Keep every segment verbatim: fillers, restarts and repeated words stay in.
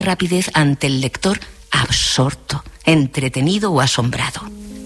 rapidez ante el lector absorto, entretenido o asombrado.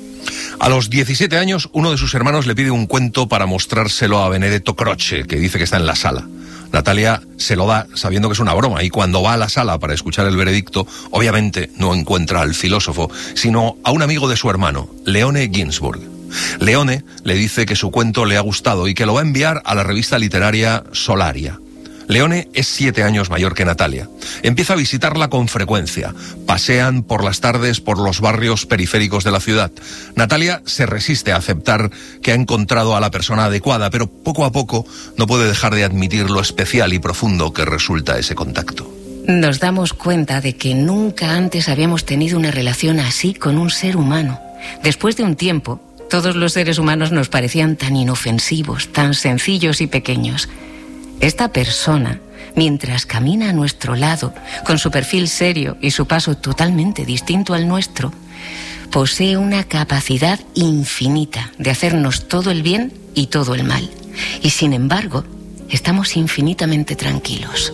A los diecisiete años, uno de sus hermanos le pide un cuento para mostrárselo a Benedetto Croce, que dice que está en la sala. Natalia se lo da sabiendo que es una broma, y cuando va a la sala para escuchar el veredicto, obviamente no encuentra al filósofo, sino a un amigo de su hermano, Leone Ginsburg. Leone le dice que su cuento le ha gustado y que lo va a enviar a la revista literaria Solaria. Leone es siete años mayor que Natalia. Empieza a visitarla con frecuencia. Pasean por las tardes por los barrios periféricos de la ciudad. Natalia se resiste a aceptar que ha encontrado a la persona adecuada, pero poco a poco no puede dejar de admitir lo especial y profundo que resulta ese contacto. Nos damos cuenta de que nunca antes habíamos tenido una relación así con un ser humano. Después de un tiempo, todos los seres humanos nos parecían tan inofensivos, tan sencillos y pequeños. Esta persona, mientras camina a nuestro lado, con su perfil serio y su paso totalmente distinto al nuestro, posee una capacidad infinita de hacernos todo el bien y todo el mal. Y sin embargo, estamos infinitamente tranquilos.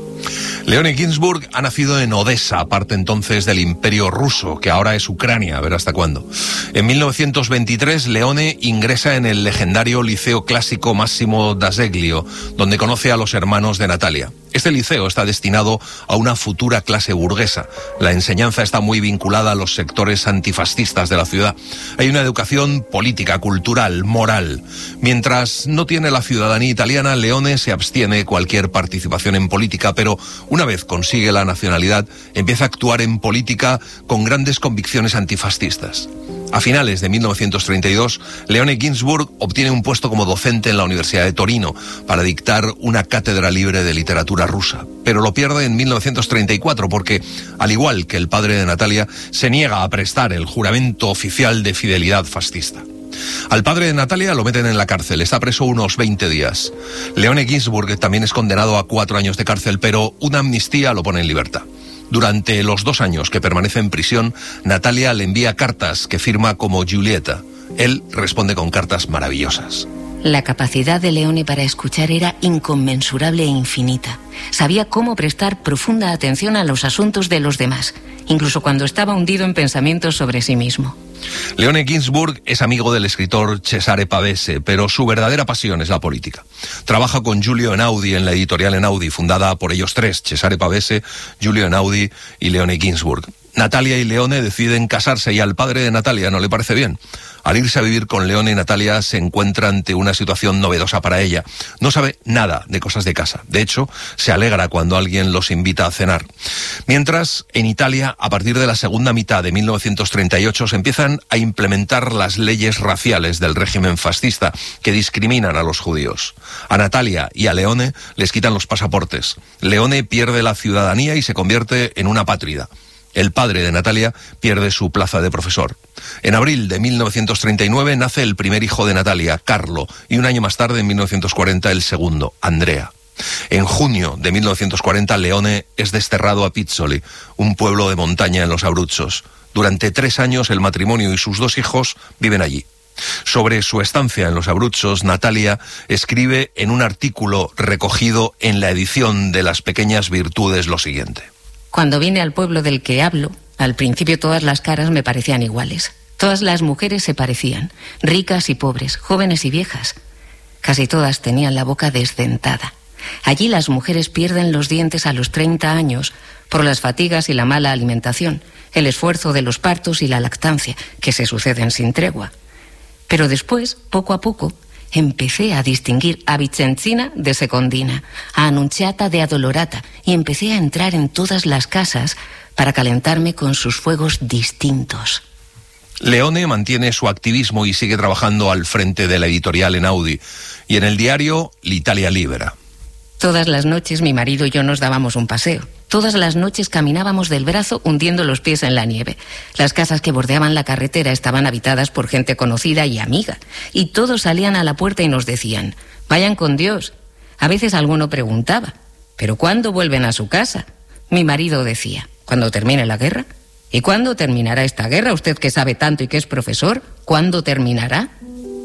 Leone Ginsburg ha nacido en Odessa, parte entonces del Imperio Ruso, que ahora es Ucrania, a ver hasta cuándo. En mil novecientos veintitrés, Leone ingresa en el legendario Liceo Clásico Massimo d'Azeglio, donde conoce a los hermanos de Natalia. Este liceo está destinado a una futura clase burguesa. La enseñanza está muy vinculada a los sectores antifascistas de la ciudad. Hay una educación política, cultural, moral. Mientras no tiene la ciudadanía italiana, Leone se abstiene de cualquier participación en política, pero una vez consigue la nacionalidad, empieza a actuar en política con grandes convicciones antifascistas. A finales de mil novecientos treinta y dos, Leone Ginsburg obtiene un puesto como docente en la Universidad de Torino para dictar una cátedra libre de literatura rusa, pero lo pierde en mil novecientos treinta y cuatro porque, al igual que el padre de Natalia, se niega a prestar el juramento oficial de fidelidad fascista. Al padre de Natalia lo meten en la cárcel, está preso unos veinte días. Leone Ginsburg también es condenado a cuatro años de cárcel, pero una amnistía lo pone en libertad. Durante los dos años que permanece en prisión, Natalia le envía cartas que firma como Giulietta. Él responde con cartas maravillosas. La capacidad de Leone para escuchar era inconmensurable e infinita. Sabía cómo prestar profunda atención a los asuntos de los demás, incluso cuando estaba hundido en pensamientos sobre sí mismo. Leone Ginsburg es amigo del escritor Cesare Pavese, pero su verdadera pasión es la política. Trabaja con Giulio Einaudi en la editorial Einaudi, fundada por ellos tres, Cesare Pavese, Giulio Einaudi y Leone Ginsburg. Natalia y Leone deciden casarse y al padre de Natalia no le parece bien. Al irse a vivir con Leone, Natalia se encuentra ante una situación novedosa para ella. No sabe nada de cosas de casa. De hecho, se alegra cuando alguien los invita a cenar. Mientras, en Italia, a partir de la segunda mitad de mil novecientos treinta y ocho, se empiezan a implementar las leyes raciales del régimen fascista que discriminan a los judíos. A Natalia y a Leone les quitan los pasaportes. Leone pierde la ciudadanía y se convierte en una apátrida. El padre de Natalia pierde su plaza de profesor. En abril de mil novecientos treinta y nueve nace el primer hijo de Natalia, Carlo, y un año más tarde, en mil novecientos cuarenta, el segundo, Andrea. En junio de mil novecientos cuarenta, Leone es desterrado a Pizzoli, un pueblo de montaña en los Abruzos. Durante tres años, el matrimonio y sus dos hijos viven allí. Sobre su estancia en los Abruzos, Natalia escribe en un artículo recogido en la edición de Las Pequeñas Virtudes lo siguiente. Cuando vine al pueblo del que hablo, al principio todas las caras me parecían iguales. Todas las mujeres se parecían, ricas y pobres, jóvenes y viejas. Casi todas tenían la boca desdentada. Allí las mujeres pierden los dientes a los treinta años por las fatigas y la mala alimentación, el esfuerzo de los partos y la lactancia, que se suceden sin tregua. Pero después, poco a poco, empecé a distinguir a Vicenzina de Secondina, a Annunziata de Adolorata, y empecé a entrar en todas las casas para calentarme con sus fuegos distintos. Leone mantiene su activismo y sigue trabajando al frente de la editorial Einaudi y en el diario L'Italia Libera. Todas las noches mi marido y yo nos dábamos un paseo. Todas las noches caminábamos del brazo hundiendo los pies en la nieve. Las casas que bordeaban la carretera estaban habitadas por gente conocida y amiga. Y todos salían a la puerta y nos decían, vayan con Dios. A veces alguno preguntaba, ¿pero cuándo vuelven a su casa? Mi marido decía, ¿cuándo termine la guerra? ¿Y cuándo terminará esta guerra? Usted que sabe tanto y que es profesor, ¿cuándo terminará?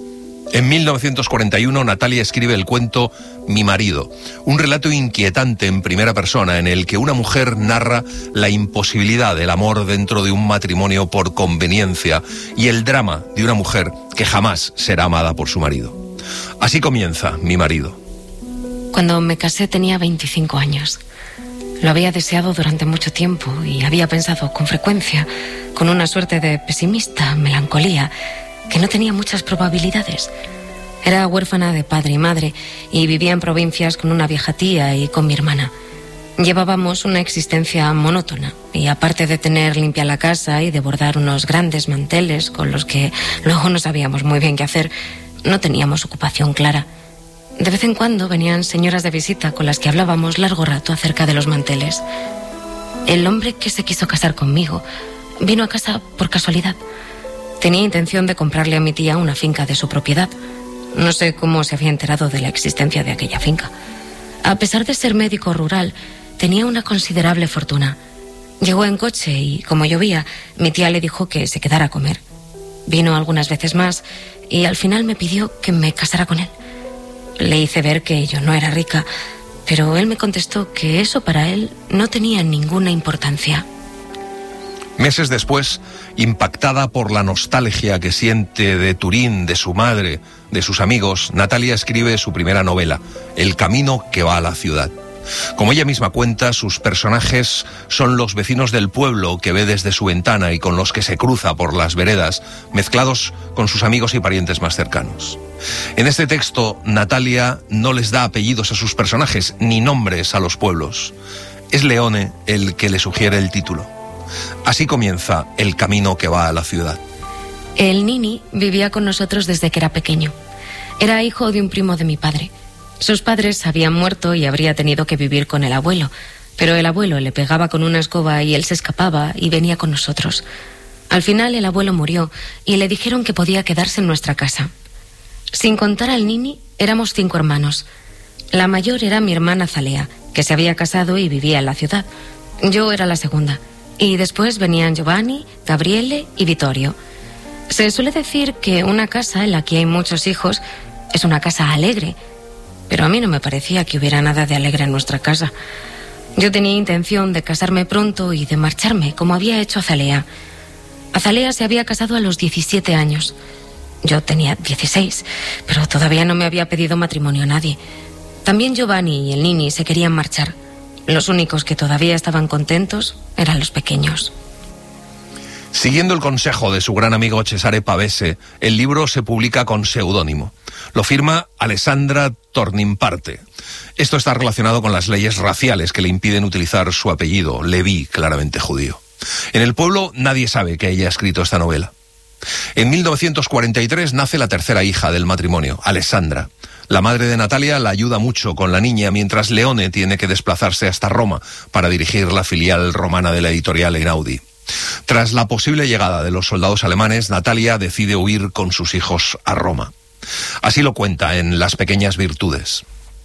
En mil novecientos cuarenta y uno, Natalia escribe el cuento Mi marido, un relato inquietante en primera persona en el que una mujer narra la imposibilidad del amor dentro de un matrimonio por conveniencia y el drama de una mujer que jamás será amada por su marido. Así comienza Mi marido. Cuando me casé tenía veinticinco años. Lo había deseado durante mucho tiempo y había pensado con frecuencia, con una suerte de pesimista melancolía, que no tenía muchas probabilidades. Era huérfana de padre y madre y vivía en provincias con una vieja tía y con mi hermana. Llevábamos una existencia monótona y aparte de tener limpia la casa y de bordar unos grandes manteles con los que luego no sabíamos muy bien qué hacer, no teníamos ocupación clara. De vez en cuando venían señoras de visita con las que hablábamos largo rato acerca de los manteles. El hombre que se quiso casar conmigo vino a casa por casualidad. Tenía intención de comprarle a mi tía una finca de su propiedad. No sé cómo se había enterado de la existencia de aquella finca. A pesar de ser médico rural, tenía una considerable fortuna. Llegó en coche y, como llovía, mi tía le dijo que se quedara a comer. Vino algunas veces más y al final me pidió que me casara con él. Le hice ver que yo no era rica, pero él me contestó que eso para él no tenía ninguna importancia. Meses después, impactada por la nostalgia que siente de Turín, de su madre, de sus amigos, Natalia escribe su primera novela, El camino que va a la ciudad. Como ella misma cuenta, sus personajes son los vecinos del pueblo que ve desde su ventana y con los que se cruza por las veredas, mezclados con sus amigos y parientes más cercanos. En este texto, Natalia no les da apellidos a sus personajes ni nombres a los pueblos. Es Leone el que le sugiere el título. Así comienza El camino que va a la ciudad. El Nini vivía con nosotros desde que era pequeño. Era hijo de un primo de mi padre. Sus padres habían muerto y habría tenido que vivir con el abuelo, pero el abuelo le pegaba con una escoba y él se escapaba y venía con nosotros. Al final el abuelo murió y le dijeron que podía quedarse en nuestra casa. Sin contar al Nini, éramos cinco hermanos. La mayor era mi hermana Zalea, que se había casado y vivía en la ciudad. Yo era la segunda. Y después venían Giovanni, Gabriele y Vittorio. Se suele decir que una casa en la que hay muchos hijos es una casa alegre, pero a mí no me parecía que hubiera nada de alegre en nuestra casa. Yo tenía intención de casarme pronto y de marcharme, como había hecho Azalea. Azalea se había casado a los diecisiete años. Yo tenía dieciséis, pero todavía no me había pedido matrimonio a nadie. También Giovanni y el Nini se querían marchar. Los únicos que todavía estaban contentos eran los pequeños. Siguiendo el consejo de su gran amigo Cesare Pavese, el libro se publica con seudónimo. Lo firma Alessandra Tornimparte. Esto está relacionado con las leyes raciales que le impiden utilizar su apellido, Leví, claramente judío. En el pueblo nadie sabe que ella ha escrito esta novela. En mil novecientos cuarenta y tres nace la tercera hija del matrimonio, Alessandra. La madre de Natalia la ayuda mucho con la niña, mientras Leone tiene que desplazarse hasta Roma para dirigir la filial romana de la editorial Einaudi. Tras la posible llegada de los soldados alemanes, Natalia decide huir con sus hijos a Roma. Así lo cuenta en Las pequeñas virtudes.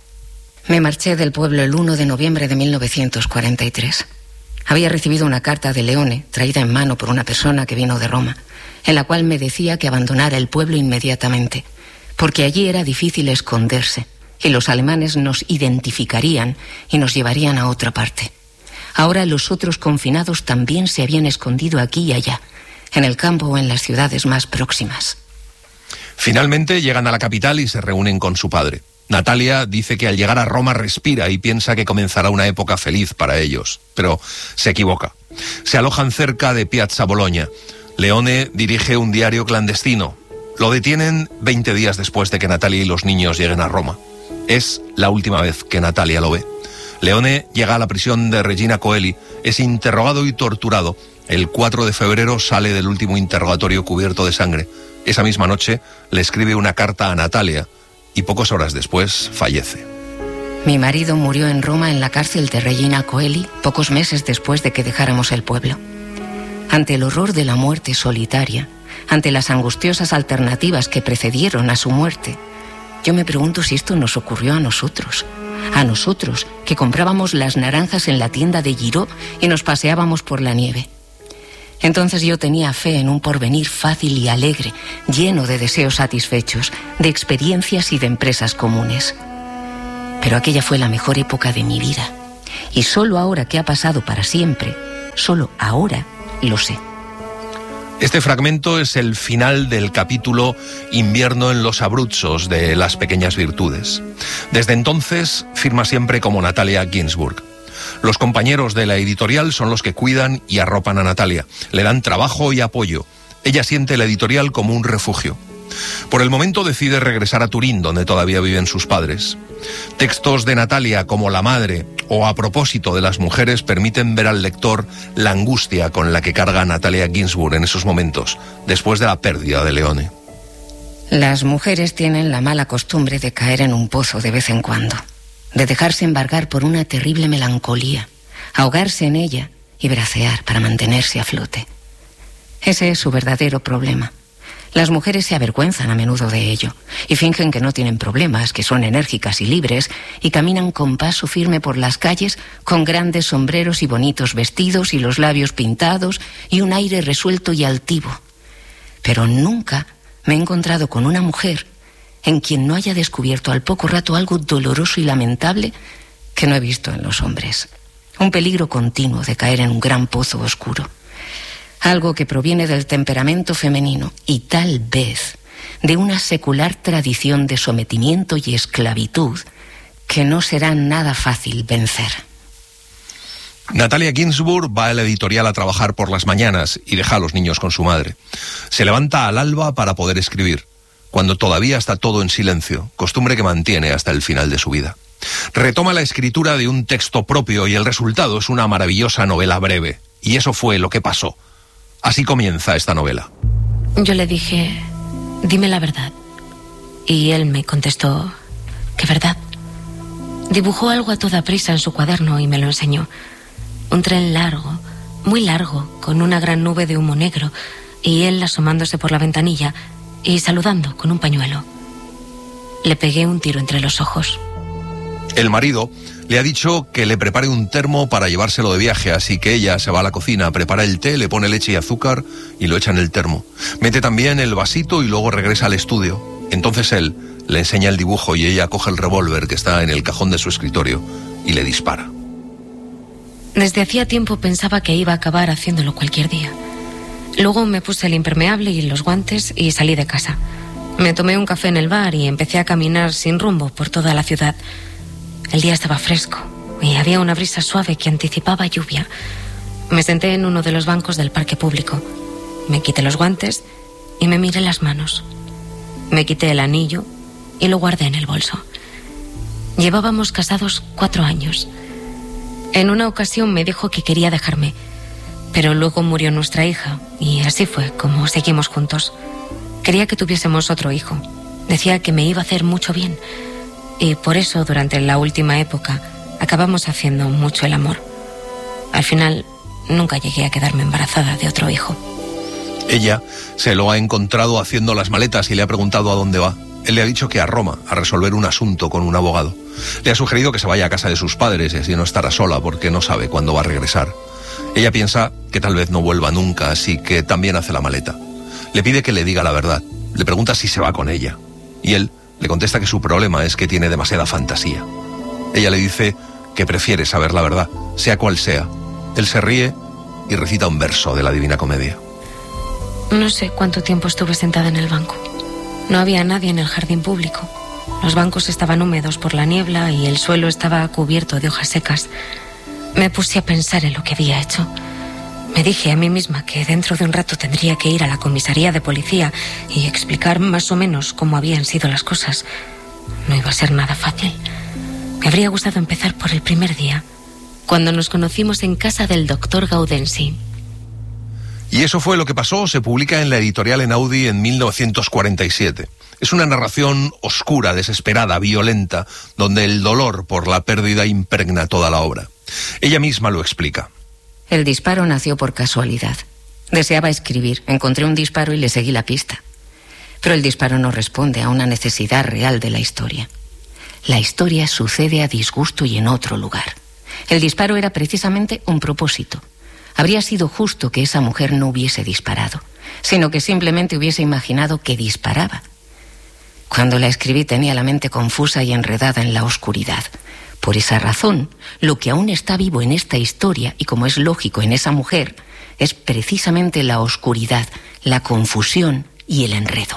Me marché del pueblo el uno de noviembre de mil novecientos cuarenta y tres. Había recibido una carta de Leone, traída en mano por una persona que vino de Roma, en la cual me decía que abandonara el pueblo inmediatamente, porque allí era difícil esconderse, y los alemanes nos identificarían y nos llevarían a otra parte. Ahora los otros confinados también se habían escondido aquí y allá, en el campo o en las ciudades más próximas. Finalmente llegan a la capital y se reúnen con su padre. Natalia dice que al llegar a Roma respira y piensa que comenzará una época feliz para ellos, pero se equivoca. Se alojan cerca de Piazza Bologna. Leone dirige un diario clandestino. Lo detienen veinte días después de que Natalia y los niños lleguen a Roma. Es la última vez que Natalia lo ve. Leone llega a la prisión de Regina Coeli, es interrogado y torturado. El cuatro de febrero sale del último interrogatorio cubierto de sangre. Esa misma noche le escribe una carta a Natalia y pocas horas después fallece. Mi marido murió en Roma en la cárcel de Regina Coeli pocos meses después de que dejáramos el pueblo. Ante el horror de la muerte solitaria, ante las angustiosas alternativas que precedieron a su muerte, yo me pregunto si esto nos ocurrió a nosotros. A nosotros, que comprábamos las naranjas en la tienda de Giraud y nos paseábamos por la nieve. Entonces yo tenía fe en un porvenir fácil y alegre, lleno de deseos satisfechos, de experiencias y de empresas comunes. Pero aquella fue la mejor época de mi vida. Y solo ahora que ha pasado para siempre, solo ahora lo sé. Este fragmento es el final del capítulo Invierno en los Abruzzos de Las Pequeñas Virtudes. Desde entonces firma siempre como Natalia Ginzburg. Los compañeros de la editorial son los que cuidan y arropan a Natalia. Le dan trabajo y apoyo. Ella siente la editorial como un refugio. Por el momento decide regresar a Turín, donde todavía viven sus padres. Textos de Natalia como La madre o A propósito de las mujeres permiten ver al lector la angustia con la que carga Natalia Ginzburg en esos momentos, después de la pérdida de Leone. Las mujeres tienen la mala costumbre de caer en un pozo de vez en cuando, de dejarse embargar por una terrible melancolía, ahogarse en ella y bracear para mantenerse a flote. Ese es su verdadero problema. Las mujeres se avergüenzan a menudo de ello y fingen que no tienen problemas, que son enérgicas y libres y caminan con paso firme por las calles con grandes sombreros y bonitos vestidos y los labios pintados y un aire resuelto y altivo. Pero nunca me he encontrado con una mujer en quien no haya descubierto al poco rato algo doloroso y lamentable que no he visto en los hombres. Un peligro continuo de caer en un gran pozo oscuro. Algo que proviene del temperamento femenino y tal vez de una secular tradición de sometimiento y esclavitud que no será nada fácil vencer. Natalia Ginzburg va a la editorial a trabajar por las mañanas y deja a los niños con su madre. Se levanta al alba para poder escribir, cuando todavía está todo en silencio, costumbre que mantiene hasta el final de su vida. Retoma la escritura de un texto propio y el resultado es una maravillosa novela breve. Y eso fue lo que pasó. Así comienza esta novela. Yo le dije, dime la verdad. Y él me contestó, ¿qué verdad? Dibujó algo a toda prisa en su cuaderno y me lo enseñó. Un tren largo, muy largo, con una gran nube de humo negro, y él asomándose por la ventanilla y saludando con un pañuelo. Le pegué un tiro entre los ojos. El marido le ha dicho que le prepare un termo para llevárselo de viaje, así que ella se va a la cocina, prepara el té, le pone leche y azúcar y lo echa en el termo. Mete también el vasito y luego regresa al estudio. Entonces él le enseña el dibujo y ella coge el revólver que está en el cajón de su escritorio y le dispara. Desde hacía tiempo pensaba que iba a acabar haciéndolo cualquier día. Luego me puse el impermeable y los guantes y salí de casa. Me tomé un café en el bar y empecé a caminar sin rumbo por toda la ciudad. El día estaba fresco y había una brisa suave que anticipaba lluvia. Me senté en uno de los bancos del parque público. Me quité los guantes y me miré las manos. Me quité el anillo y lo guardé en el bolso. Llevábamos casados cuatro años. En una ocasión me dijo que quería dejarme, pero luego murió nuestra hija y así fue como seguimos juntos. Quería que tuviésemos otro hijo. Decía que me iba a hacer mucho bien. Y por eso, durante la última época, acabamos haciendo mucho el amor. Al final, nunca llegué a quedarme embarazada de otro hijo. Ella se lo ha encontrado haciendo las maletas y le ha preguntado a dónde va. Él le ha dicho que a Roma, a resolver un asunto con un abogado. Le ha sugerido que se vaya a casa de sus padres y así no estará sola porque no sabe cuándo va a regresar. Ella piensa que tal vez no vuelva nunca, así que también hace la maleta. Le pide que le diga la verdad. Le pregunta si se va con ella. Y él le contesta que su problema es que tiene demasiada fantasía. Ella le dice que prefiere saber la verdad, sea cual sea. Él se ríe y recita un verso de la Divina Comedia. No sé cuánto tiempo estuve sentada en el banco. No había nadie en el jardín público. Los bancos estaban húmedos por la niebla y el suelo estaba cubierto de hojas secas. Me puse a pensar en lo que había hecho. Me dije a mí misma que dentro de un rato tendría que ir a la comisaría de policía y explicar más o menos cómo habían sido las cosas. No iba a ser nada fácil. Me habría gustado empezar por el primer día, cuando nos conocimos en casa del doctor Gaudensi. Y eso fue lo que pasó, se publica en la editorial Einaudi en mil novecientos cuarenta y siete. Es una narración oscura, desesperada, violenta, donde el dolor por la pérdida impregna toda la obra. Ella misma lo explica. El disparo nació por casualidad. Deseaba escribir, encontré un disparo y le seguí la pista. Pero el disparo no responde a una necesidad real de la historia. La historia sucede a disgusto y en otro lugar. El disparo era precisamente un propósito. habría sido justo que esa mujer no hubiese disparado, sino que simplemente hubiese imaginado que disparaba. Cuando la escribí tenía la mente confusa y enredada en la oscuridad. Por esa razón, lo que aún está vivo en esta historia, y como es lógico en esa mujer, es precisamente la oscuridad, la confusión y el enredo.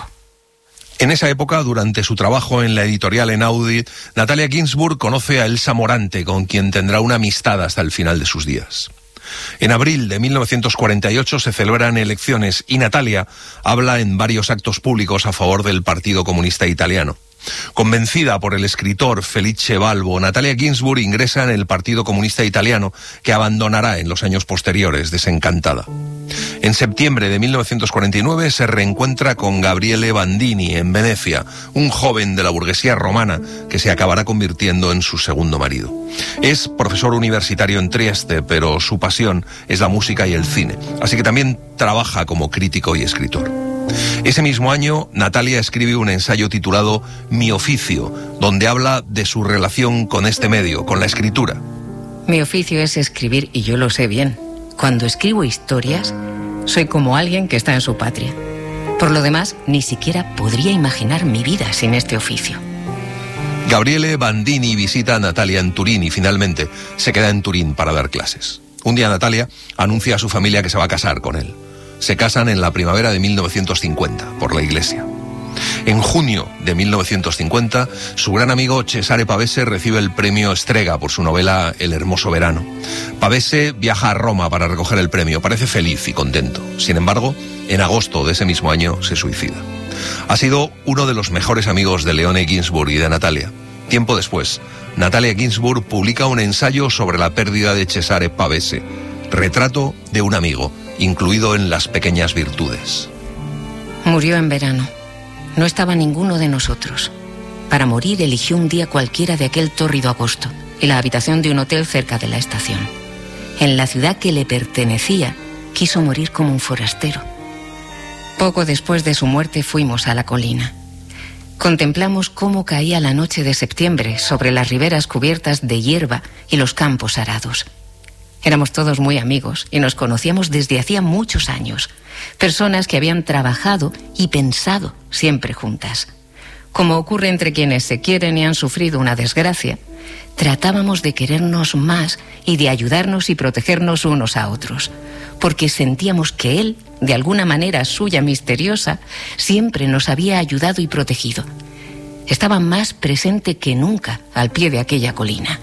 En esa época, durante su trabajo en la editorial Enaudi, Natalia Ginzburg conoce a Elsa Morante, con quien tendrá una amistad hasta el final de sus días. En abril de mil novecientos cuarenta y ocho se celebran elecciones y Natalia habla en varios actos públicos a favor del Partido Comunista Italiano. Convencida por el escritor Felice Balbo, Natalia Ginzburg ingresa en el Partido Comunista Italiano, que abandonará en los años posteriores, desencantada. En septiembre de mil novecientos cuarenta y nueve se reencuentra con Gabriele Bandini en Venecia, un joven de la burguesía romana que se acabará convirtiendo en su segundo marido. Es profesor universitario en Trieste, pero su pasión es la música y el cine, así que también trabaja como crítico y escritor. Ese mismo año, Natalia escribe un ensayo titulado Mi oficio, donde habla de su relación con este medio, con la escritura. Mi oficio es escribir y yo lo sé bien. Cuando escribo historias, soy como alguien que está en su patria. Por lo demás, ni siquiera podría imaginar mi vida sin este oficio. Gabriele Bandini visita a Natalia en Turín y finalmente se queda en Turín para dar clases. Un día Natalia anuncia a su familia que se va a casar con él. Se casan en la primavera de mil novecientos cincuenta, por la iglesia. En junio de mil novecientos cincuenta, su gran amigo Cesare Pavese recibe el premio Strega por su novela El hermoso verano. Pavese viaja a Roma para recoger el premio, parece feliz y contento. Sin embargo, en agosto de ese mismo año se suicida. Ha sido uno de los mejores amigos de Leone Ginzburg y de Natalia. Tiempo después, Natalia Ginzburg publica un ensayo sobre la pérdida de Cesare Pavese, retrato de un amigo, incluido en Las pequeñas virtudes. Murió en verano. No estaba ninguno de nosotros. Para morir eligió un día cualquiera de aquel tórrido agosto y la habitación de un hotel cerca de la estación. En la ciudad que le pertenecía, quiso morir como un forastero. Poco después de su muerte fuimos a la colina. Contemplamos cómo caía la noche de septiembre sobre las riberas cubiertas de hierba y los campos arados. Éramos todos muy amigos y nos conocíamos desde hacía muchos años. Personas que habían trabajado y pensado siempre juntas. Como ocurre entre quienes se quieren y han sufrido una desgracia, tratábamos de querernos más y de ayudarnos y protegernos unos a otros, porque sentíamos que él, de alguna manera suya misteriosa, siempre nos había ayudado y protegido. Estaba más presente que nunca al pie de aquella colina.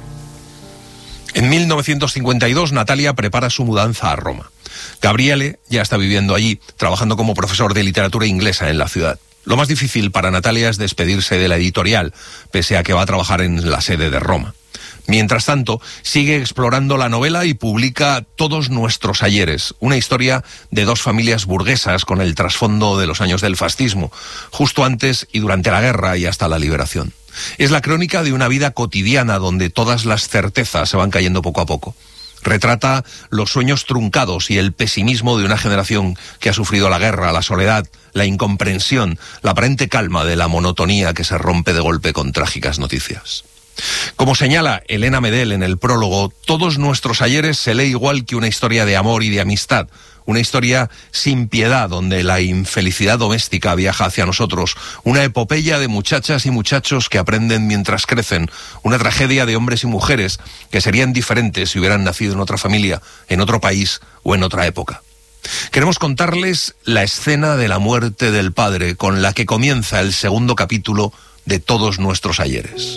En mil novecientos cincuenta y dos, Natalia prepara su mudanza a Roma. Gabriele ya está viviendo allí, trabajando como profesor de literatura inglesa en la ciudad. Lo más difícil para Natalia es despedirse de la editorial, pese a que va a trabajar en la sede de Roma. Mientras tanto, sigue explorando la novela y publica Todos nuestros ayeres, una historia de dos familias burguesas con el trasfondo de los años del fascismo, justo antes y durante la guerra y hasta la liberación. Es la crónica de una vida cotidiana donde todas las certezas se van cayendo poco a poco. Retrata los sueños truncados y el pesimismo de una generación que ha sufrido la guerra, la soledad, la incomprensión, la aparente calma de la monotonía que se rompe de golpe con trágicas noticias. Como señala Elena Medel en el prólogo, Todos nuestros ayeres se lee igual que una historia de amor y de amistad, una historia sin piedad donde la infelicidad doméstica viaja hacia nosotros, una epopeya de muchachas y muchachos que aprenden mientras crecen, una tragedia de hombres y mujeres que serían diferentes si hubieran nacido en otra familia, en otro país o en otra época. Queremos contarles la escena de la muerte del padre con la que comienza el segundo capítulo de Todos nuestros ayeres.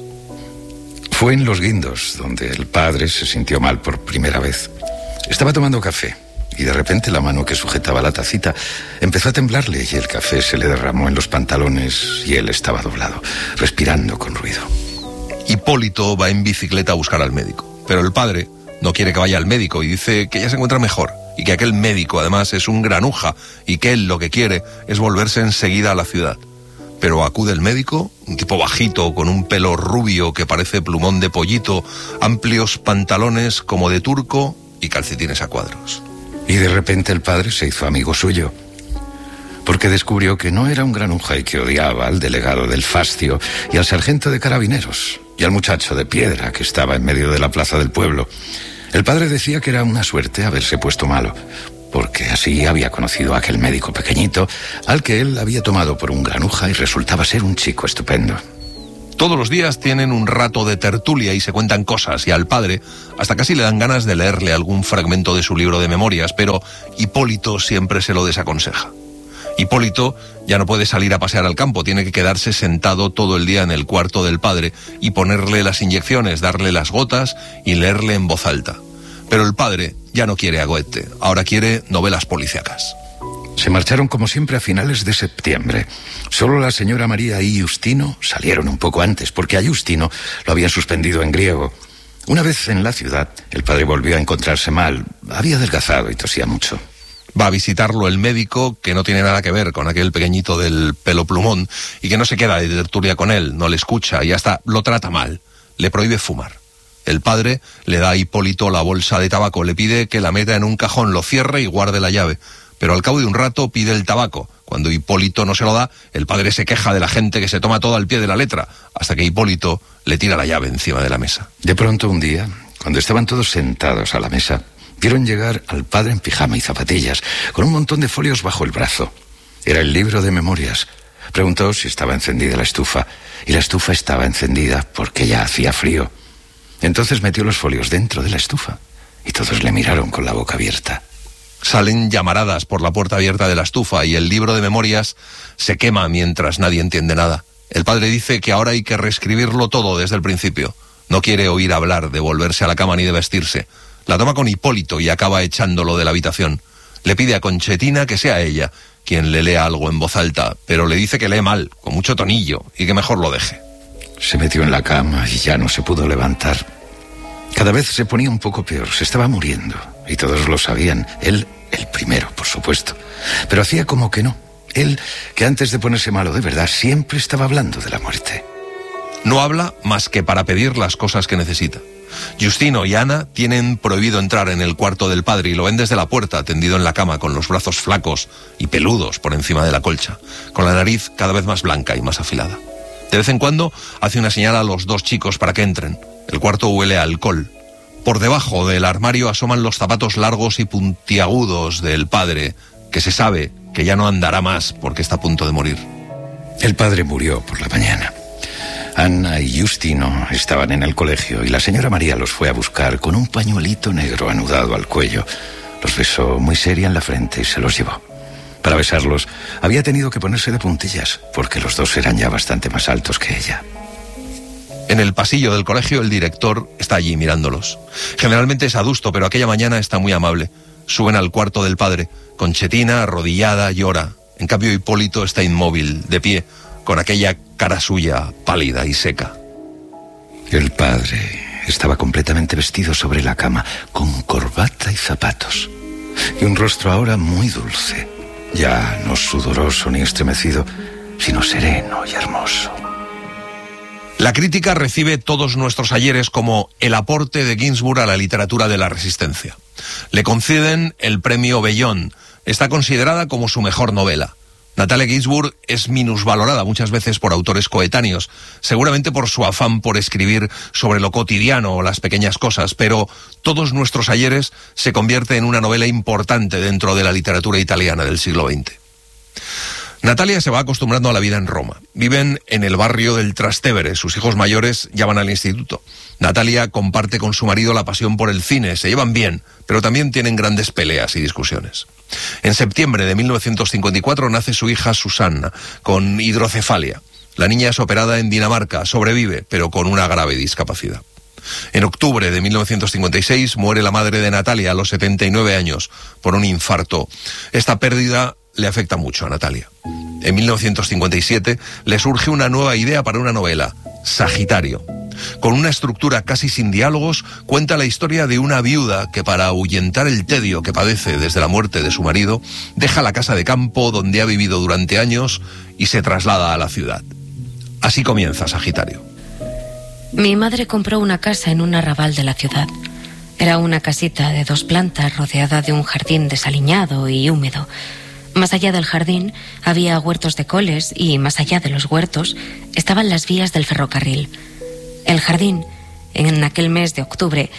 Fue en Los Guindos donde el padre se sintió mal por primera vez. Estaba tomando café y de repente la mano que sujetaba la tacita empezó a temblarle y el café se le derramó en los pantalones y él estaba doblado, respirando con ruido. Hipólito va en bicicleta a buscar al médico, pero el padre no quiere que vaya al médico y dice que ya se encuentra mejor y que aquel médico además es un granuja y que él lo que quiere es volverse enseguida a la ciudad. Pero acude el médico, un tipo bajito, con un pelo rubio que parece plumón de pollito, amplios pantalones como de turco y calcetines a cuadros. Y de repente el padre se hizo amigo suyo, porque descubrió que no era un granuja y que odiaba al delegado del fascio y al sargento de carabineros y al muchacho de piedra que estaba en medio de la plaza del pueblo. El padre decía que era una suerte haberse puesto malo, porque así había conocido a aquel médico pequeñito al que él había tomado por un granuja y resultaba ser un chico estupendo. Todos los días tienen un rato de tertulia y se cuentan cosas, y al padre hasta casi le dan ganas de leerle algún fragmento de su libro de memorias, pero Hipólito siempre se lo desaconseja. Hipólito ya no puede salir a pasear al campo, tiene que quedarse sentado todo el día en el cuarto del padre y ponerle las inyecciones, darle las gotas y leerle en voz alta. Pero el padre ya no quiere a Goethe, ahora quiere novelas policíacas. Se marcharon como siempre a finales de septiembre. Solo la señora María y Justino salieron un poco antes, porque a Justino lo habían suspendido en griego. Una vez en la ciudad, el padre volvió a encontrarse mal. Había adelgazado y tosía mucho. Va a visitarlo el médico, que no tiene nada que ver con aquel pequeñito del pelo plumón, y que no se queda de tertulia con él, no le escucha y hasta lo trata mal. Le prohíbe fumar. El padre le da a Hipólito la bolsa de tabaco, le pide que la meta en un cajón, lo cierre y guarde la llave. Pero al cabo de un rato pide el tabaco. Cuando Hipólito no se lo da, el padre se queja de la gente que se toma todo al pie de la letra, hasta que Hipólito le tira la llave encima de la mesa. De pronto un día, cuando estaban todos sentados a la mesa, vieron llegar al padre en pijama y zapatillas, con un montón de folios bajo el brazo. Era el libro de memorias. Preguntó si estaba encendida la estufa, y la estufa estaba encendida porque ya hacía frío. Entonces metió los folios dentro de la estufa, y todos le miraron con la boca abierta. Salen llamaradas por la puerta abierta de la estufa y el libro de memorias se quema mientras nadie entiende nada. El padre dice que ahora hay que reescribirlo todo desde el principio. No quiere oír hablar de volverse a la cama ni de vestirse. La toma con Hipólito y acaba echándolo de la habitación. Le pide a Conchetina que sea ella quien le lea algo en voz alta, pero le dice que lee mal, con mucho tonillo, y que mejor lo deje. Se metió en la cama y ya no se pudo levantar. Cada vez se ponía un poco peor, se estaba muriendo, y todos lo sabían. Él, el primero, por supuesto. Pero hacía como que no. Él, que antes de ponerse malo de verdad, siempre estaba hablando de la muerte. No habla más que para pedir las cosas que necesita. Justino y Ana tienen prohibido entrar en el cuarto del padre y lo ven desde la puerta, tendido en la cama, con los brazos flacos y peludos por encima de la colcha, con la nariz cada vez más blanca y más afilada. De vez en cuando hace una señal a los dos chicos para que entren. El cuarto huele a alcohol. Por debajo del armario asoman los zapatos largos y puntiagudos del padre, que se sabe que ya no andará más porque está a punto de morir. El padre murió por la mañana. Ana y Justino estaban en el colegio y la señora María los fue a buscar con un pañuelito negro anudado al cuello. Los besó muy seria en la frente y se los llevó. Para besarlos había tenido que ponerse de puntillas, porque los dos eran ya bastante más altos que ella. En el pasillo del colegio el director está allí mirándolos. Generalmente es adusto, pero aquella mañana está muy amable. Suben al cuarto del padre. Conchetina, arrodillada, llora. En cambio Hipólito está inmóvil, de pie, con aquella cara suya pálida y seca. El padre estaba completamente vestido sobre la cama, con corbata y zapatos. Y un rostro ahora muy dulce. Ya no sudoroso ni estremecido, sino sereno y hermoso. La crítica recibe todos nuestros ayeres como el aporte de Ginsburg a la literatura de la Resistencia. Le conceden el premio Bellón. Está considerada como su mejor novela. Natalia Ginsburg es minusvalorada muchas veces por autores coetáneos, seguramente por su afán por escribir sobre lo cotidiano o las pequeñas cosas, pero Todos nuestros ayeres se convierte en una novela importante dentro de la literatura italiana del siglo veinte. Natalia se va acostumbrando a la vida en Roma. Viven en el barrio del Trastevere. Sus hijos mayores ya van al instituto. Natalia comparte con su marido la pasión por el cine. Se llevan bien, pero también tienen grandes peleas y discusiones. En septiembre de mil novecientos cincuenta y cuatro nace su hija Susanna, con hidrocefalia. La niña es operada en Dinamarca, sobrevive, pero con una grave discapacidad. En octubre de mil novecientos cincuenta y seis muere la madre de Natalia a los setenta y nueve años por un infarto. Esta pérdida le afecta mucho a Natalia. En mil novecientos cincuenta y siete le surge una nueva idea para una novela, Sagitario. Con una estructura casi sin diálogos, cuenta la historia de una viuda que, para ahuyentar el tedio que padece desde la muerte de su marido, deja la casa de campo donde ha vivido durante años y se traslada a la ciudad. Así comienza Sagitario. Mi madre compró una casa en un arrabal de la ciudad. Era una casita de dos plantas rodeada de un jardín desaliñado y húmedo. Más allá del jardín había huertos de coles y más allá de los huertos estaban las vías del ferrocarril. El jardín, en aquel mes de octubre,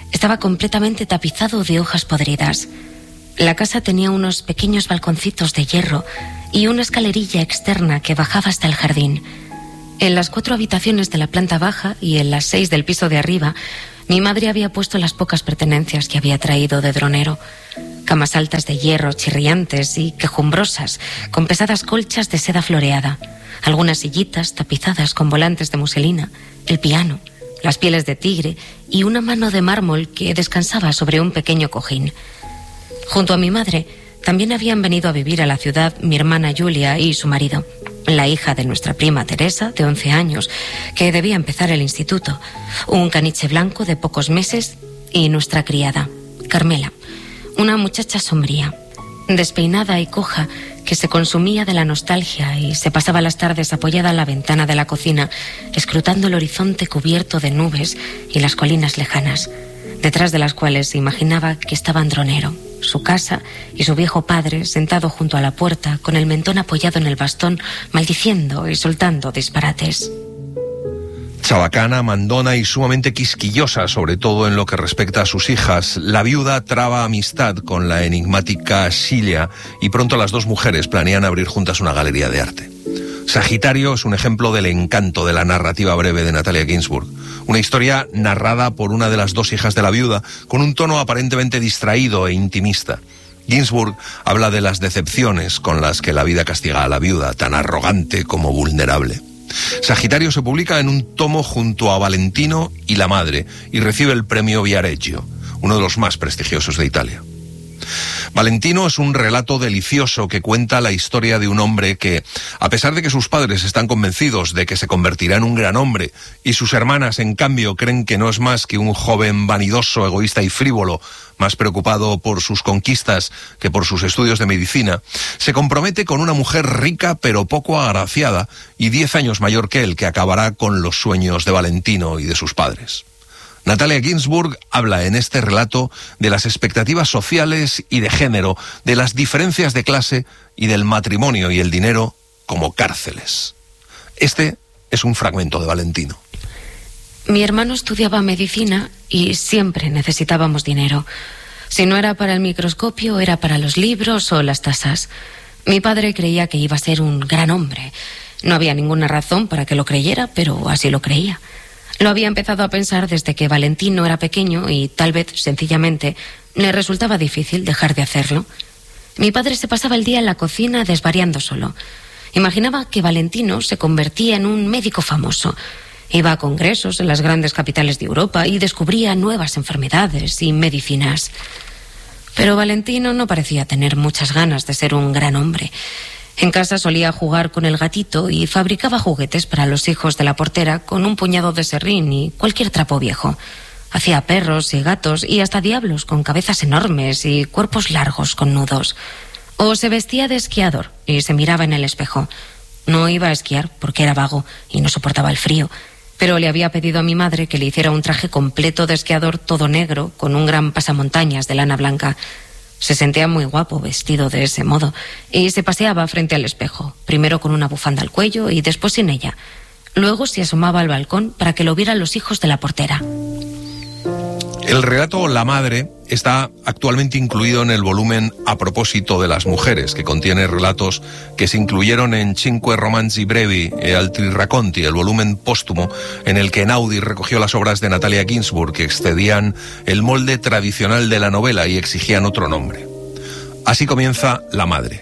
estaba completamente tapizado de hojas podridas. La casa tenía unos pequeños balconcitos de hierro y una escalerilla externa que bajaba hasta el jardín. En las cuatro habitaciones de la planta baja y en las seis del piso de arriba, mi madre había puesto las pocas pertenencias que había traído de dronero. Camas altas de hierro, chirriantes y quejumbrosas, con pesadas colchas de seda floreada. Algunas sillitas tapizadas con volantes de muselina, el piano, las pieles de tigre y una mano de mármol que descansaba sobre un pequeño cojín. Junto a mi madre también habían venido a vivir a la ciudad mi hermana Julia y su marido, la hija de nuestra prima Teresa, de once años, que debía empezar el instituto, un caniche blanco de pocos meses y nuestra criada, Carmela, una muchacha sombría, despeinada y coja, que se consumía de la nostalgia y se pasaba las tardes apoyada a la ventana de la cocina, escrutando el horizonte cubierto de nubes y las colinas lejanas, detrás de las cuales se imaginaba que estaban Dronero, su casa y su viejo padre sentado junto a la puerta con el mentón apoyado en el bastón, maldiciendo y soltando disparates. Chabacana, mandona y sumamente quisquillosa, sobre todo en lo que respecta a sus hijas, la viuda traba amistad con la enigmática Cilia y pronto las dos mujeres planean abrir juntas una galería de arte. Sagitario es un ejemplo del encanto de la narrativa breve de Natalia Ginzburg, una historia narrada por una de las dos hijas de la viuda con un tono aparentemente distraído e intimista. Ginzburg habla de las decepciones con las que la vida castiga a la viuda, tan arrogante como vulnerable. Sagitario se publica en un tomo junto a Valentino y La Madre y recibe el premio Viareggio, uno de los más prestigiosos de Italia. Valentino es un relato delicioso que cuenta la historia de un hombre que, a pesar de que sus padres están convencidos de que se convertirá en un gran hombre y sus hermanas, en cambio, creen que no es más que un joven vanidoso, egoísta y frívolo, más preocupado por sus conquistas que por sus estudios de medicina, se compromete con una mujer rica pero poco agraciada y diez años mayor que él, que acabará con los sueños de Valentino y de sus padres. Natalia Ginzburg habla en este relato de las expectativas sociales y de género, de las diferencias de clase y del matrimonio y el dinero como cárceles. Este es un fragmento de Valentino. Mi hermano estudiaba medicina y siempre necesitábamos dinero. Si no era para el microscopio, era para los libros o las tasas. Mi padre creía que iba a ser un gran hombre. No había ninguna razón para que lo creyera, pero así lo creía. Lo había empezado a pensar desde que Valentino era pequeño y tal vez, sencillamente, le resultaba difícil dejar de hacerlo. Mi padre se pasaba el día en la cocina desvariando solo. Imaginaba que Valentino se convertía en un médico famoso. Iba a congresos en las grandes capitales de Europa y descubría nuevas enfermedades y medicinas. Pero Valentino no parecía tener muchas ganas de ser un gran hombre. En casa solía jugar con el gatito y fabricaba juguetes para los hijos de la portera con un puñado de serrín y cualquier trapo viejo. Hacía perros y gatos y hasta diablos con cabezas enormes y cuerpos largos con nudos. O se vestía de esquiador y se miraba en el espejo. No iba a esquiar porque era vago y no soportaba el frío, pero le había pedido a mi madre que le hiciera un traje completo de esquiador todo negro con un gran pasamontañas de lana blanca. Se sentía muy guapo vestido de ese modo y se paseaba frente al espejo, primero con una bufanda al cuello y después sin ella. Luego se asomaba al balcón para que lo vieran los hijos de la portera. El relato La Madre está actualmente incluido en el volumen A propósito de las mujeres, que contiene relatos que se incluyeron en Cinque Romanzi Brevi e Altri Racconti, el volumen póstumo en el que Einaudi recogió las obras de Natalia Ginzburg, que excedían el molde tradicional de la novela y exigían otro nombre. Así comienza La Madre.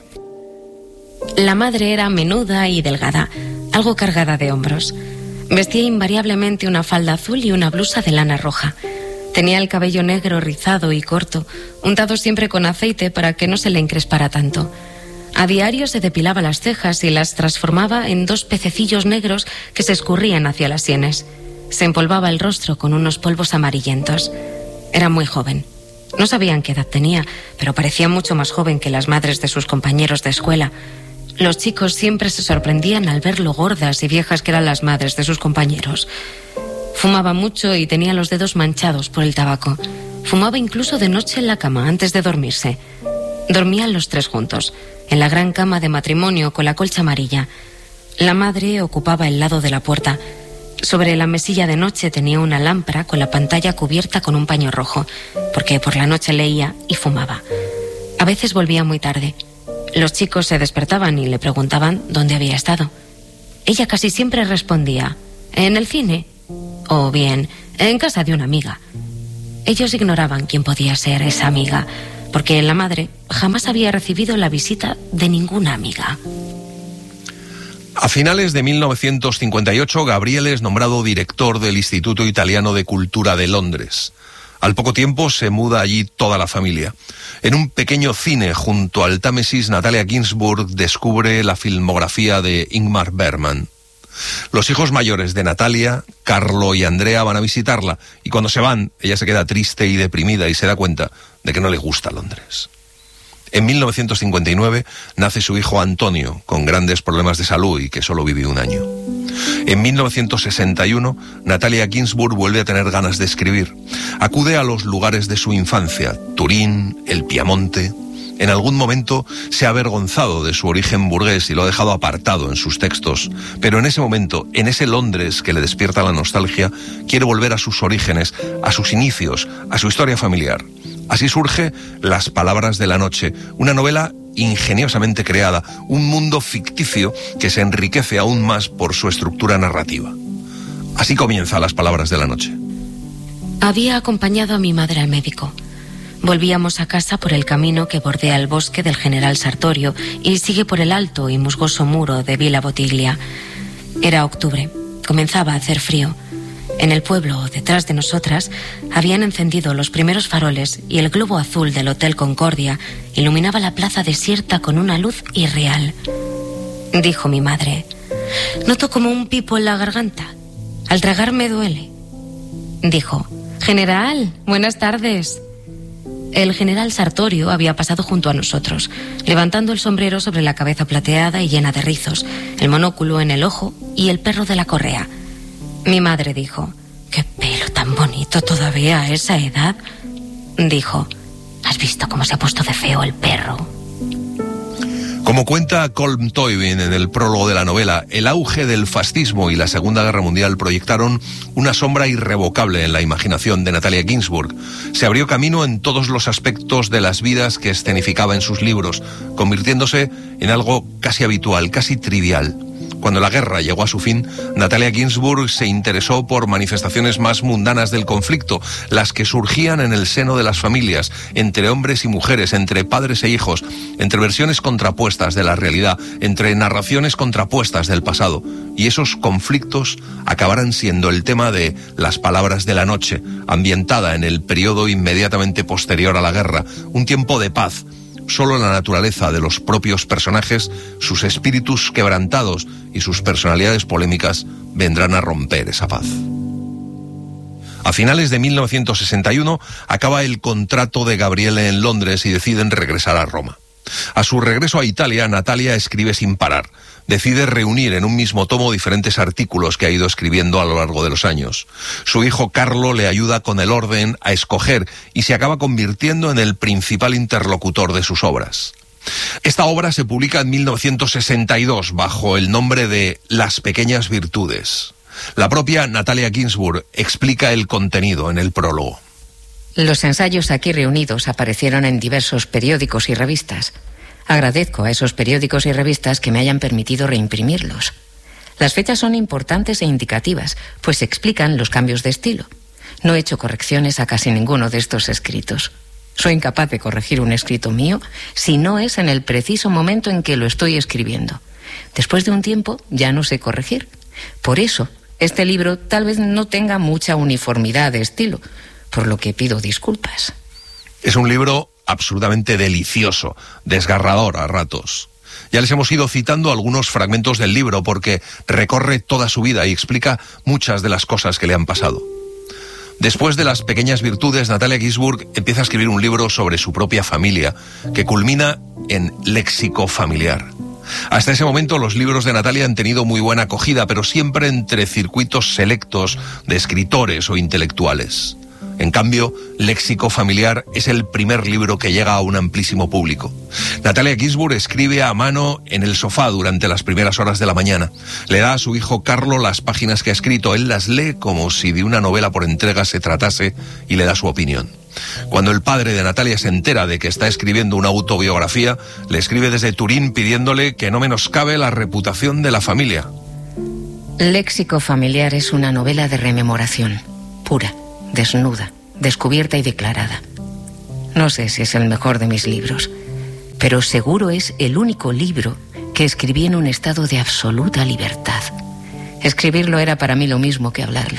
La madre era menuda y delgada, algo cargada de hombros. Vestía invariablemente una falda azul y una blusa de lana roja. Tenía el cabello negro rizado y corto, untado siempre con aceite para que no se le encrespara tanto. A diario se depilaba las cejas y las transformaba en dos pececillos negros que se escurrían hacia las sienes. Se empolvaba el rostro con unos polvos amarillentos. Era muy joven. No sabían qué edad tenía, pero parecía mucho más joven que las madres de sus compañeros de escuela. Los chicos siempre se sorprendían al ver lo gordas y viejas que eran las madres de sus compañeros. Fumaba mucho y tenía los dedos manchados por el tabaco. Fumaba incluso de noche en la cama antes de dormirse. Dormían los tres juntos, en la gran cama de matrimonio con la colcha amarilla. La madre ocupaba el lado de la puerta. Sobre la mesilla de noche tenía una lámpara con la pantalla cubierta con un paño rojo, porque por la noche leía y fumaba. A veces volvía muy tarde. Los chicos se despertaban y le preguntaban dónde había estado. Ella casi siempre respondía, en el cine, o bien, en casa de una amiga. Ellos ignoraban quién podía ser esa amiga, porque la madre jamás había recibido la visita de ninguna amiga. A finales de mil novecientos cincuenta y ocho, Gabriele es nombrado director del Instituto Italiano de Cultura de Londres. Al poco tiempo se muda allí toda la familia. En un pequeño cine junto al Támesis, Natalia Ginzburg descubre la filmografía de Ingmar Bergman. Los hijos mayores de Natalia, Carlo y Andrea, van a visitarla, y cuando se van, ella se queda triste y deprimida y se da cuenta de que no le gusta Londres. En mil novecientos cincuenta y nueve nace su hijo Antonio, con grandes problemas de salud y que solo vivió un año. En mil novecientos sesenta y uno, Natalia Ginzburg vuelve a tener ganas de escribir. Acude a los lugares de su infancia, Turín, el Piamonte. En algún momento se ha avergonzado de su origen burgués y lo ha dejado apartado en sus textos, pero en ese momento, en ese Londres que le despierta la nostalgia, quiere volver a sus orígenes, a sus inicios, a su historia familiar. Así surge Las palabras de la noche, una novela ingeniosamente creada, un mundo ficticio que se enriquece aún más por su estructura narrativa. Así comienza Las palabras de la noche. Había acompañado a mi madre al médico. Volvíamos a casa por el camino que bordea el bosque del General Sartorio y sigue por el alto y musgoso muro de Villa Bottiglia. Era octubre, comenzaba a hacer frío. En el pueblo, detrás de nosotras, habían encendido los primeros faroles y el globo azul del Hotel Concordia iluminaba la plaza desierta con una luz irreal. Dijo mi madre, noto como un pipo en la garganta. Al tragar me duele. Dijo, General, buenas tardes. El general Sartorio había pasado junto a nosotros, levantando el sombrero sobre la cabeza plateada y llena de rizos, el monóculo en el ojo y el perro de la correa. Mi madre dijo, «¿Qué pelo tan bonito todavía a esa edad?» Dijo, «¿Has visto cómo se ha puesto de feo el perro?» Como cuenta Colm Toibin en el prólogo de la novela, el auge del fascismo y la Segunda Guerra Mundial proyectaron una sombra irrevocable en la imaginación de Natalia Ginzburg. Se abrió camino en todos los aspectos de las vidas que escenificaba en sus libros, convirtiéndose en algo casi habitual, casi trivial. Cuando la guerra llegó a su fin, Natalia Ginzburg se interesó por manifestaciones más mundanas del conflicto, las que surgían en el seno de las familias, entre hombres y mujeres, entre padres e hijos, entre versiones contrapuestas de la realidad, entre narraciones contrapuestas del pasado. Y esos conflictos acabarán siendo el tema de Las palabras de la noche, ambientada en el periodo inmediatamente posterior a la guerra, un tiempo de paz. Solo la naturaleza de los propios personajes, sus espíritus quebrantados y sus personalidades polémicas vendrán a romper esa paz. A finales de mil novecientos sesenta y uno acaba el contrato de Gabriele en Londres y deciden regresar a Roma. A su regreso a Italia, Natalia escribe sin parar. Decide reunir en un mismo tomo diferentes artículos que ha ido escribiendo a lo largo de los años. Su hijo Carlo le ayuda con el orden, a escoger, y se acaba convirtiendo en el principal interlocutor de sus obras. Esta obra se publica en mil novecientos sesenta y dos bajo el nombre de Las pequeñas virtudes. La propia Natalia Ginzburg explica el contenido en el prólogo. Los ensayos aquí reunidos aparecieron en diversos periódicos y revistas. Agradezco a esos periódicos y revistas que me hayan permitido reimprimirlos. Las fechas son importantes e indicativas, pues explican los cambios de estilo. No he hecho correcciones a casi ninguno de estos escritos. Soy incapaz de corregir un escrito mío si no es en el preciso momento en que lo estoy escribiendo. Después de un tiempo ya no sé corregir. Por eso, este libro tal vez no tenga mucha uniformidad de estilo, por lo que pido disculpas. Es un libro absolutamente delicioso, desgarrador a ratos. Ya les hemos ido citando algunos fragmentos del libro porque recorre toda su vida y explica muchas de las cosas que le han pasado. Después de Las pequeñas virtudes, Natalia Ginzburg empieza a escribir un libro sobre su propia familia, que culmina en Léxico familiar. Hasta ese momento los libros de Natalia han tenido muy buena acogida, pero siempre entre circuitos selectos de escritores o intelectuales. En cambio, Léxico familiar es el primer libro que llega a un amplísimo público. Natalia Ginzburg escribe a mano en el sofá durante las primeras horas de la mañana. Le da a su hijo Carlo las páginas que ha escrito. Él las lee como si de una novela por entrega se tratase y le da su opinión. Cuando el padre de Natalia se entera de que está escribiendo una autobiografía, le escribe desde Turín pidiéndole que no menoscabe la reputación de la familia. Léxico familiar es una novela de rememoración, pura, desnuda, descubierta y declarada. No sé si es el mejor de mis libros, pero seguro es el único libro que escribí en un estado de absoluta libertad. Escribirlo era para mí lo mismo que hablarlo.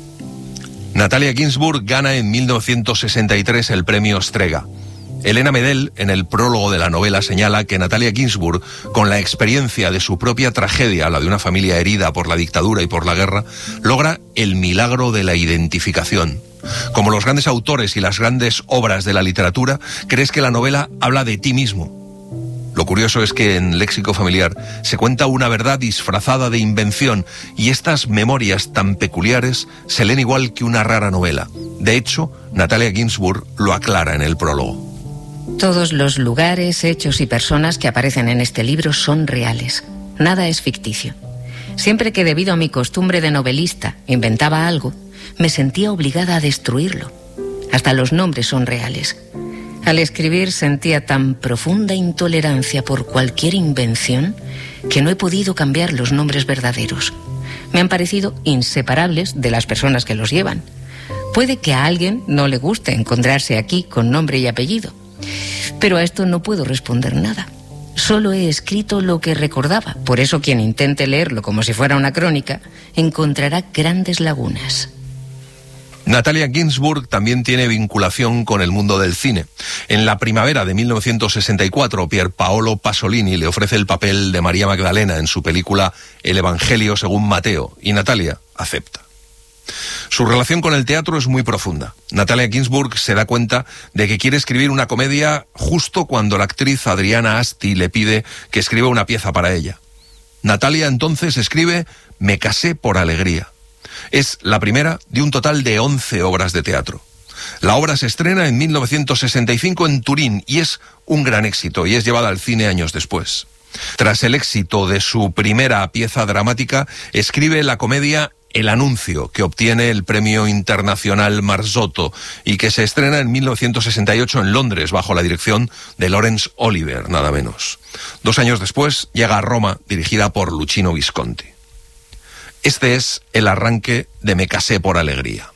Natalia Ginzburg gana en mil novecientos sesenta y tres el premio Strega. Elena Medel, en el prólogo de la novela, señala que Natalia Ginzburg, con la experiencia de su propia tragedia, la de una familia herida por la dictadura y por la guerra, logra el milagro de la identificación. Como los grandes autores y las grandes obras de la literatura, crees que la novela habla de ti mismo. Lo curioso es que en Léxico familiar se cuenta una verdad disfrazada de invención y estas memorias tan peculiares se leen igual que una rara novela. De hecho, Natalia Ginzburg lo aclara en el prólogo. Todos los lugares, hechos y personas que aparecen en este libro son reales. Nada es ficticio. Siempre que, debido a mi costumbre de novelista, inventaba algo, me sentía obligada a destruirlo. Hasta los nombres son reales. Al escribir sentía tan profunda intolerancia por cualquier invención que no he podido cambiar los nombres verdaderos. Me han parecido inseparables de las personas que los llevan. Puede que a alguien no le guste encontrarse aquí con nombre y apellido, pero a esto no puedo responder nada. Solo he escrito lo que recordaba. Por eso quien intente leerlo como si fuera una crónica encontrará grandes lagunas. Natalia Ginzburg también tiene vinculación con el mundo del cine. En la primavera de mil novecientos sesenta y cuatro, Pier Paolo Pasolini le ofrece el papel de María Magdalena en su película El Evangelio según Mateo, y Natalia acepta. Su relación con el teatro es muy profunda. Natalia Ginzburg se da cuenta de que quiere escribir una comedia justo cuando la actriz Adriana Asti le pide que escriba una pieza para ella. Natalia entonces escribe Me casé por alegría. Es la primera de un total de once obras de teatro. La obra se estrena en mil novecientos sesenta y cinco en Turín y es un gran éxito y es llevada al cine años después. Tras el éxito de su primera pieza dramática, escribe la comedia El Anuncio, que obtiene el Premio Internacional Marzotto y que se estrena en mil novecientos sesenta y ocho en Londres bajo la dirección de Laurence Olivier, nada menos. Dos años después llega a Roma, dirigida por Luchino Visconti. Este es el arranque de Me casé por alegría.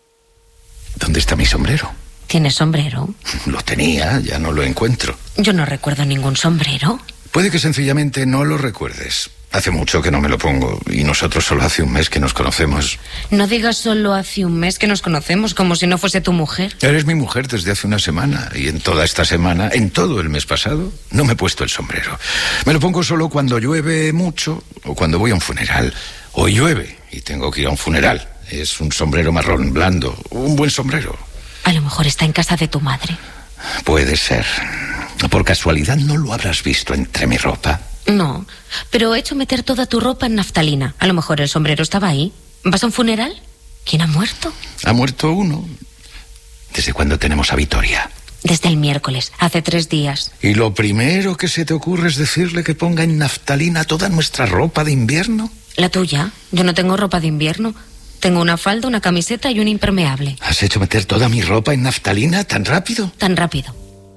¿Dónde está mi sombrero? ¿Tienes sombrero? Lo tenía, ya no lo encuentro. Yo no recuerdo ningún sombrero. Puede que sencillamente no lo recuerdes. Hace mucho que no me lo pongo y nosotros solo hace un mes que nos conocemos. No digas solo hace un mes que nos conocemos, como si no fuese tu mujer. Eres mi mujer desde hace una semana y en toda esta semana, en todo el mes pasado, no me he puesto el sombrero. Me lo pongo solo cuando llueve mucho o cuando voy a un funeral. Hoy llueve y tengo que ir a un funeral. Es un sombrero marrón blando, un buen sombrero. A lo mejor está en casa de tu madre. Puede ser. ¿Por casualidad no lo habrás visto entre mi ropa? No, pero he hecho meter toda tu ropa en naftalina. A lo mejor el sombrero estaba ahí. ¿Vas a un funeral? ¿Quién ha muerto? Ha muerto uno. ¿Desde cuándo tenemos a Vitoria? Desde el miércoles, hace tres días. ¿Y lo primero que se te ocurre es decirle que ponga en naftalina toda nuestra ropa de invierno? La tuya. Yo no tengo ropa de invierno. Tengo una falda, una camiseta y un impermeable. ¿Has hecho meter toda mi ropa en naftalina tan rápido? Tan rápido.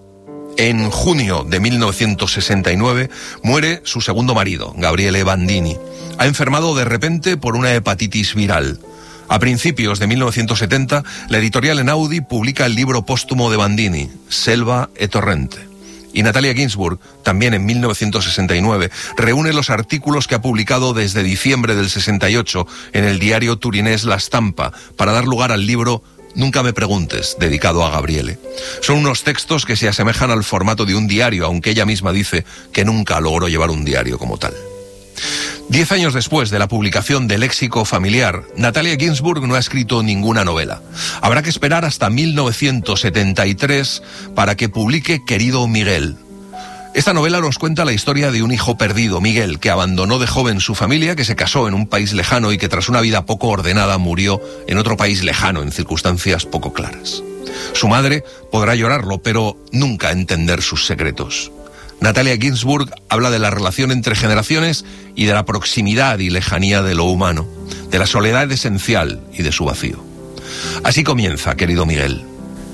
En junio de mil novecientos sesenta y nueve muere su segundo marido, Gabriele Bandini. Ha enfermado de repente por una hepatitis viral. A principios de mil novecientos setenta, la editorial Enaudi publica el libro póstumo de Bandini, Selva e Torrente. Y Natalia Ginzburg, también en mil novecientos sesenta y nueve, reúne los artículos que ha publicado desde diciembre del sesenta y ocho en el diario turinés La Stampa para dar lugar al libro Nunca me preguntes, dedicado a Gabriele. Son unos textos que se asemejan al formato de un diario, aunque ella misma dice que nunca logró llevar un diario como tal. Diez años después de la publicación de Léxico familiar, Natalia Ginzburg no ha escrito ninguna novela. Habrá que esperar hasta mil novecientos setenta y tres para que publique Querido Miguel. Esta novela nos cuenta la historia de un hijo perdido, Miguel, que abandonó de joven su familia, que se casó en un país lejano y que tras una vida poco ordenada murió en otro país lejano, en circunstancias poco claras. Su madre podrá llorarlo, pero nunca entender sus secretos. Natalia Ginzburg habla de la relación entre generaciones y de la proximidad y lejanía de lo humano, de la soledad esencial y de su vacío. Así comienza, querido Miguel.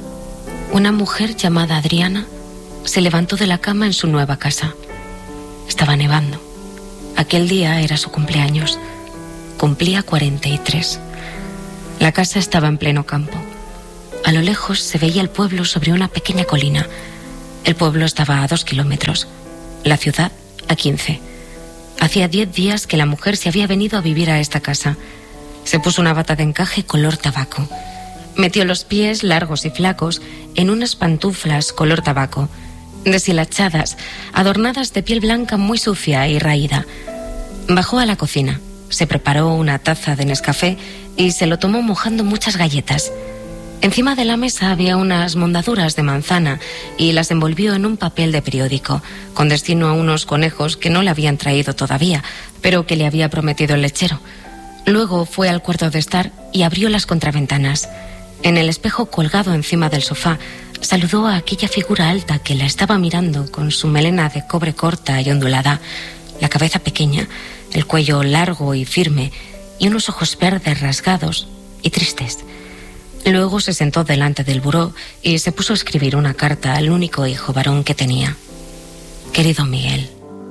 Una mujer llamada Adriana se levantó de la cama en su nueva casa. Estaba nevando. Aquel día era su cumpleaños. Cumplía cuarenta y tres. La casa estaba en pleno campo. A lo lejos se veía el pueblo sobre una pequeña colina. El pueblo estaba a dos kilómetros, la ciudad a quince. Hacía diez días que la mujer se había venido a vivir a esta casa. Se puso una bata de encaje color tabaco. Metió los pies, largos y flacos, en unas pantuflas color tabaco, deshilachadas, adornadas de piel blanca muy sucia y raída. Bajó a la cocina, se preparó una taza de Nescafé y se lo tomó mojando muchas galletas. Encima de la mesa había unas mondaduras de manzana y las envolvió en un papel de periódico, con destino a unos conejos que no le habían traído todavía, pero que le había prometido el lechero. Luego fue al cuarto de estar y abrió las contraventanas. En el espejo colgado encima del sofá, saludó a aquella figura alta que la estaba mirando con su melena de cobre corta y ondulada, la cabeza pequeña, el cuello largo y firme y unos ojos verdes rasgados y tristes. Luego se sentó delante del buró y se puso a escribir una carta al único hijo varón que tenía. Querido Miguel.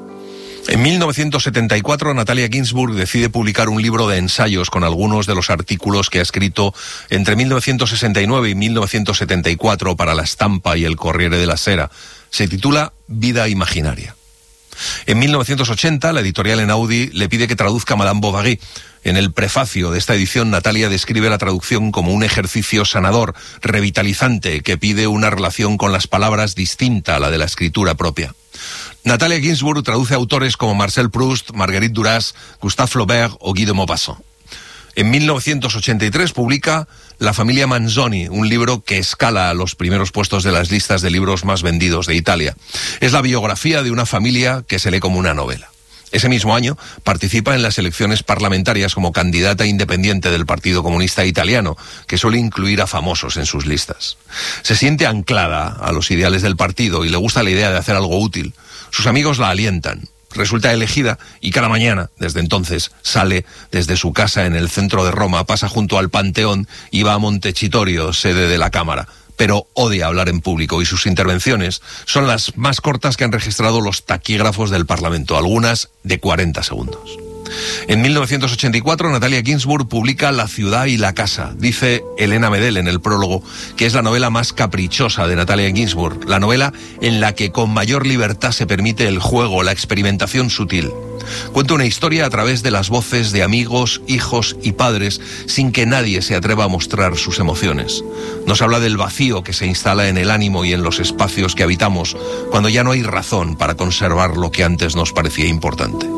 En mil novecientos setenta y cuatro, Natalia Ginzburg decide publicar un libro de ensayos con algunos de los artículos que ha escrito entre mil novecientos sesenta y nueve y mil novecientos setenta y cuatro para La Stampa y El Corriere della Sera. Se titula Vida Imaginaria. En mil novecientos ochenta, la editorial Einaudi le pide que traduzca Madame Bovary. En el prefacio de esta edición, Natalia describe la traducción como un ejercicio sanador, revitalizante, que pide una relación con las palabras distinta a la de la escritura propia. Natalia Ginzburg traduce autores como Marcel Proust, Marguerite Duras, Gustave Flaubert o Guy de Maupassant. En mil novecientos ochenta y tres publica La familia Manzoni, un libro que escala a los primeros puestos de las listas de libros más vendidos de Italia. Es la biografía de una familia que se lee como una novela. Ese mismo año participa en las elecciones parlamentarias como candidata independiente del Partido Comunista Italiano, que suele incluir a famosos en sus listas. Se siente anclada a los ideales del partido y le gusta la idea de hacer algo útil. Sus amigos la alientan. Resulta elegida y cada mañana, desde entonces, sale desde su casa en el centro de Roma, pasa junto al Panteón y va a Montecitorio, sede de la Cámara. Pero odia hablar en público y sus intervenciones son las más cortas que han registrado los taquígrafos del Parlamento, algunas de cuarenta segundos. En mil novecientos ochenta y cuatro, Natalia Ginzburg publica La ciudad y la casa. Dice Elena Medel en el prólogo que es la novela más caprichosa de Natalia Ginzburg, la novela en la que con mayor libertad se permite el juego, la experimentación sutil. Cuenta una historia a través de las voces de amigos, hijos y padres, sin que nadie se atreva a mostrar sus emociones. Nos habla del vacío que se instala en el ánimo y en los espacios que habitamos, cuando ya no hay razón para conservar lo que antes nos parecía importante.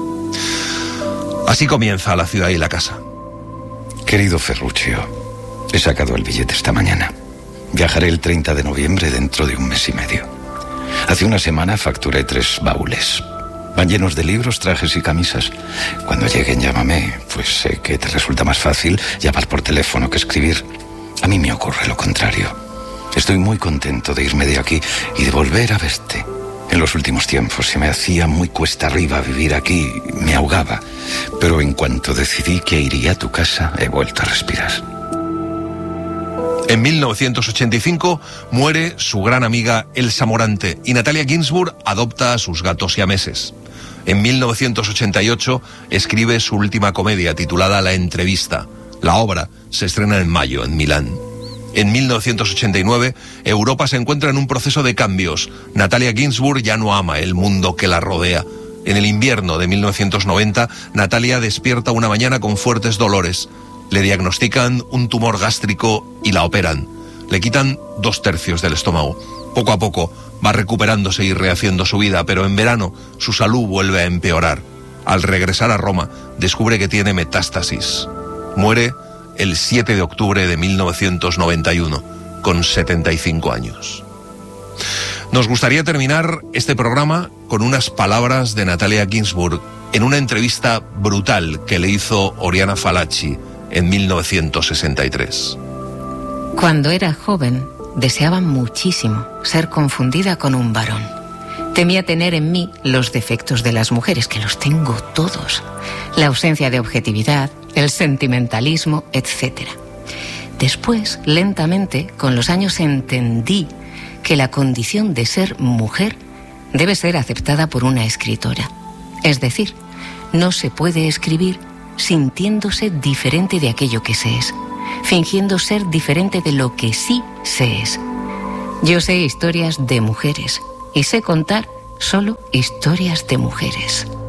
Así comienza La ciudad y la casa. Querido Ferruccio, he sacado el billete esta mañana. Viajaré el treinta de noviembre dentro de un mes y medio. Hace una semana facturé tres baúles. Van llenos de libros, trajes y camisas. Cuando lleguen llámame, pues sé que te resulta más fácil llamar por teléfono que escribir. A mí me ocurre lo contrario. Estoy muy contento de irme de aquí y de volver a verte. En los últimos tiempos se me hacía muy cuesta arriba vivir aquí, me ahogaba. Pero en cuanto decidí que iría a tu casa, he vuelto a respirar. En mil novecientos ochenta y cinco muere su gran amiga Elsa Morante y Natalia Ginzburg adopta a sus gatos siameses. En mil novecientos ochenta y ocho escribe su última comedia titulada La entrevista. La obra se estrena en mayo en Milán. En mil novecientos ochenta y nueve, Europa se encuentra en un proceso de cambios. Natalia Ginzburg ya no ama el mundo que la rodea. En el invierno de mil novecientos noventa, Natalia despierta una mañana con fuertes dolores. Le diagnostican un tumor gástrico y la operan. Le quitan dos tercios del estómago. Poco a poco va recuperándose y rehaciendo su vida, pero en verano su salud vuelve a empeorar. Al regresar a Roma, descubre que tiene metástasis. Muere el siete de octubre de mil novecientos noventa y uno, con setenta y cinco años. Nos gustaría terminar este programa con unas palabras de Natalia Ginzburg en una entrevista brutal que le hizo Oriana Fallaci en mil novecientos sesenta y tres. Cuando era joven, deseaba muchísimo ser confundida con un varón. Temía tener en mí los defectos de las mujeres, que los tengo todos. La ausencia de objetividad, el sentimentalismo, etcétera. Después, lentamente, con los años entendí que la condición de ser mujer debe ser aceptada por una escritora. Es decir, no se puede escribir sintiéndose diferente de aquello que se es, fingiendo ser diferente de lo que sí se es. Yo sé historias de mujeres y sé contar solo historias de mujeres.